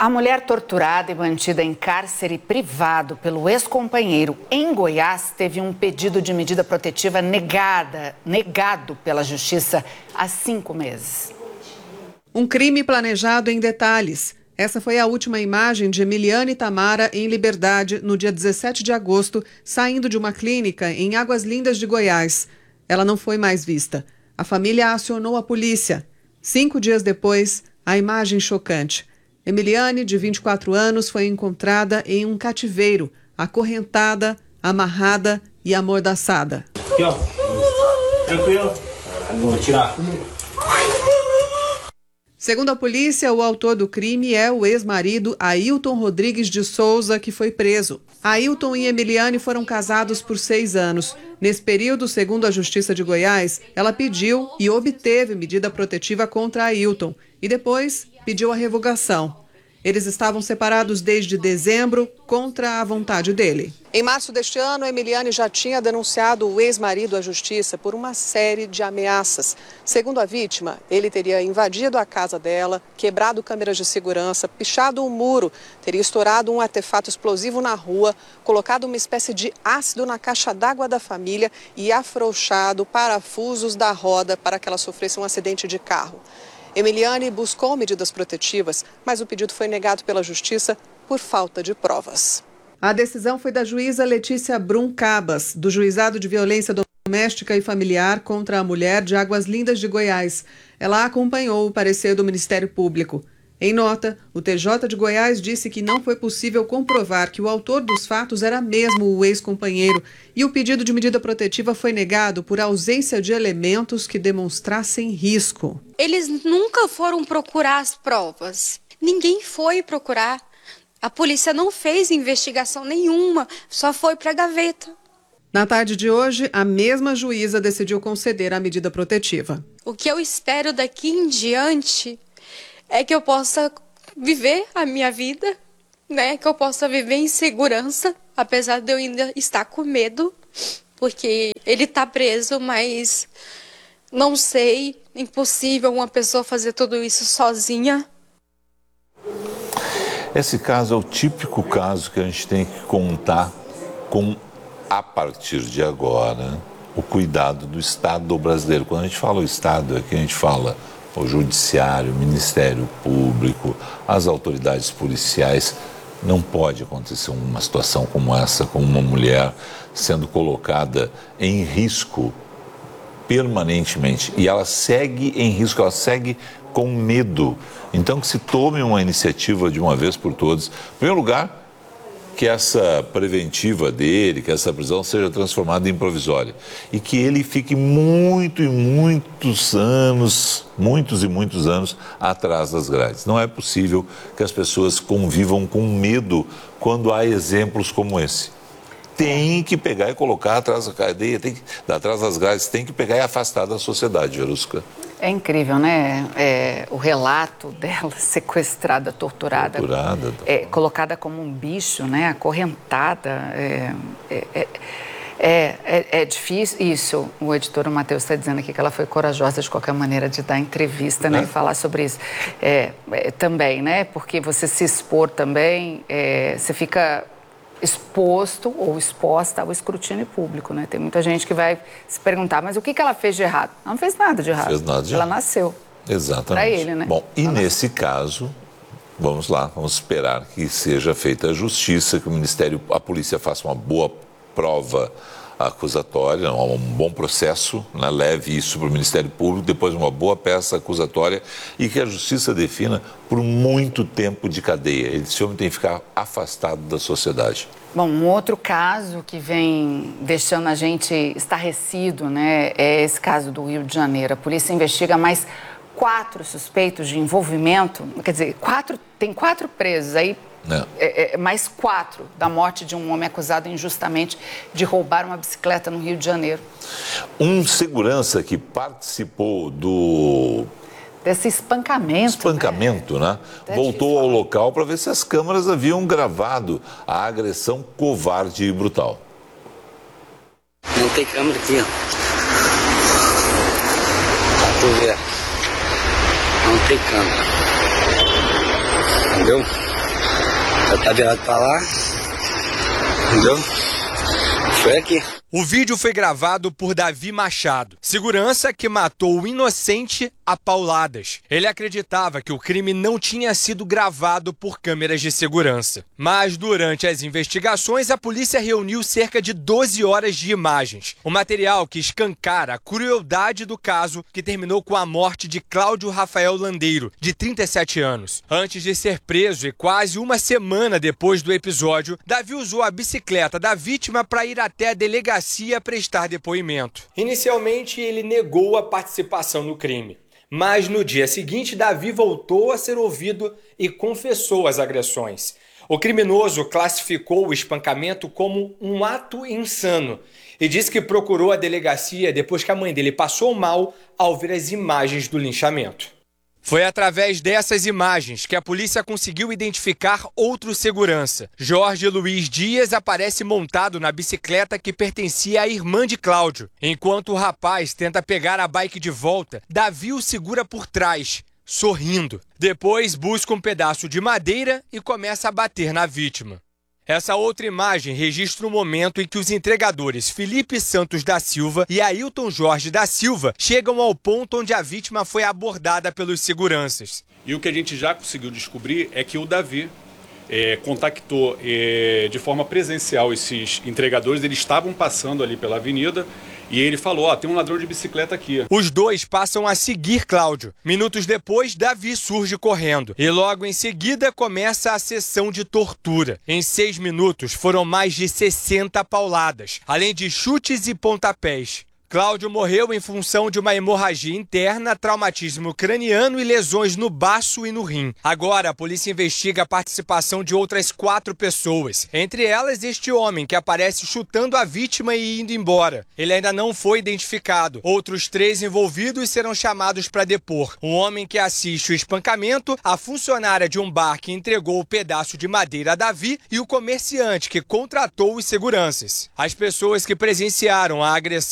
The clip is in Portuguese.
A mulher torturada e mantida em cárcere privado pelo ex-companheiro em Goiás teve um pedido de medida protetiva negado pela Justiça há 5 meses. Um crime planejado em detalhes. Essa foi a última imagem de Emiliane Tamara em liberdade no dia 17 de agosto, saindo de uma clínica em Águas Lindas de Goiás. Ela não foi mais vista. A família acionou a polícia. 5 dias depois, a imagem chocante. Emiliane, de 24 anos, foi encontrada em um cativeiro, acorrentada, amarrada e amordaçada. Aqui, ó. Tranquilo. Vou tirar. Segundo a polícia, o autor do crime é o ex-marido Ailton Rodrigues de Souza, que foi preso. Ailton e Emiliane foram casados por 6 anos. Nesse período, segundo a Justiça de Goiás, ela pediu e obteve medida protetiva contra Ailton e depois pediu a revogação. Eles estavam separados desde dezembro, contra a vontade dele. Em março deste ano, Emiliane já tinha denunciado o ex-marido à justiça por uma série de ameaças. Segundo a vítima, ele teria invadido a casa dela, quebrado câmeras de segurança, pichado um muro, teria estourado um artefato explosivo na rua, colocado uma espécie de ácido na caixa d'água da família e afrouxado parafusos da roda para que ela sofresse um acidente de carro. Emiliane buscou medidas protetivas, mas o pedido foi negado pela Justiça por falta de provas. A decisão foi da juíza Letícia Brum Cabas, do Juizado de Violência Doméstica e Familiar contra a Mulher de Águas Lindas de Goiás. Ela acompanhou o parecer do Ministério Público. Em nota, o TJ de Goiás disse que não foi possível comprovar que o autor dos fatos era mesmo o ex-companheiro e o pedido de medida protetiva foi negado por ausência de elementos que demonstrassem risco. Eles nunca foram procurar as provas. Ninguém foi procurar. A polícia não fez investigação nenhuma, só foi para a gaveta. Na tarde de hoje, a mesma juíza decidiu conceder a medida protetiva. O que eu espero daqui em diante é que eu possa viver a minha vida, né? Que eu possa viver em segurança, apesar de eu ainda estar com medo, porque ele está preso, mas não sei, impossível uma pessoa fazer tudo isso sozinha. Esse caso é o típico caso que a gente tem que contar com, a partir de agora, o cuidado do Estado brasileiro. Quando a gente fala o Estado, aqui a gente fala o Judiciário, o Ministério Público, as autoridades policiais. Não pode acontecer uma situação como essa, com uma mulher sendo colocada em risco permanentemente. E ela segue em risco, ela segue com medo. Então que se tome uma iniciativa de uma vez por todas. Em primeiro lugar, que essa preventiva dele, que essa prisão seja transformada em provisória. E que ele fique muitos e muitos anos atrás das grades. Não é possível que as pessoas convivam com medo quando há exemplos como esse. Tem que pegar e colocar atrás da cadeia, atrás das grades, tem que pegar e afastar da sociedade, Verusca. É incrível, né? O relato dela sequestrada, torturada. Colocada como um bicho, né? Acorrentada. É difícil. Isso, o editor, o Matheus, está dizendo aqui que ela foi corajosa de qualquer maneira de dar entrevista, né? E falar sobre isso. Também, né? Porque você se expor também, você fica exposto ou exposta ao escrutínio público, né? Tem muita gente que vai se perguntar, mas o que ela fez de errado? Ela não fez nada de errado. Ela nasceu. Exatamente. Para ele, né? Bom, e nesse caso, vamos lá, vamos esperar que seja feita a justiça, que a polícia faça uma boa prova acusatória, um bom processo, né? Leve isso para o Ministério Público, depois uma boa peça acusatória e que a justiça defina por muito tempo de cadeia. Esse homem tem que ficar afastado da sociedade. Bom, um outro caso que vem deixando a gente estarrecido, né, é esse caso do Rio de Janeiro. A polícia investiga mais 4 suspeitos de envolvimento, quer dizer, tem 4 presos aí. Mais 4 da morte de um homem acusado injustamente de roubar uma bicicleta no Rio de Janeiro. Um segurança que participou desse espancamento, né? Voltou ao local para ver se as câmeras haviam gravado a agressão covarde e brutal. Não tem câmera aqui, ó. Pra tu ver. Não tem câmera. Entendeu? Tá virado pra lá. Entendeu? Foi aqui. O vídeo foi gravado por Davi Machado, segurança que matou o inocente a pauladas. Ele acreditava que o crime não tinha sido gravado por câmeras de segurança. Mas durante as investigações, a polícia reuniu cerca de 12 horas de imagens. O material que escancara a crueldade do caso, que terminou com a morte de Cláudio Rafael Landeiro, de 37 anos. Antes de ser preso e quase uma semana depois do episódio, Davi usou a bicicleta da vítima para ir até a delegacia prestar depoimento. Inicialmente, ele negou a participação no crime. Mas no dia seguinte, Davi voltou a ser ouvido e confessou as agressões. O criminoso classificou o espancamento como um ato insano e disse que procurou a delegacia depois que a mãe dele passou mal ao ver as imagens do linchamento. Foi através dessas imagens que a polícia conseguiu identificar outro segurança. Jorge Luiz Dias aparece montado na bicicleta que pertencia à irmã de Cláudio. Enquanto o rapaz tenta pegar a bike de volta, Davi o segura por trás, sorrindo. Depois busca um pedaço de madeira e começa a bater na vítima. Essa outra imagem registra o momento em que os entregadores Felipe Santos da Silva e Ailton Jorge da Silva chegam ao ponto onde a vítima foi abordada pelos seguranças. E o que a gente já conseguiu descobrir é que o Davi contactou de forma presencial esses entregadores. Eles estavam passando ali pela avenida e ele falou, tem um ladrão de bicicleta aqui. Os dois passam a seguir Cláudio. Minutos depois, Davi surge correndo. E logo em seguida começa a sessão de tortura. Em 6 minutos foram mais de 60 pauladas, além de chutes e pontapés. Cláudio morreu em função de uma hemorragia interna, traumatismo craniano e lesões no baço e no rim. Agora, a polícia investiga a participação de outras 4 pessoas. Entre elas, este homem que aparece chutando a vítima e indo embora. Ele ainda não foi identificado. Outros 3 envolvidos serão chamados para depor. Um homem que assiste o espancamento, a funcionária de um bar que entregou o pedaço de madeira a Davi e o comerciante que contratou os seguranças. As pessoas que presenciaram a agressão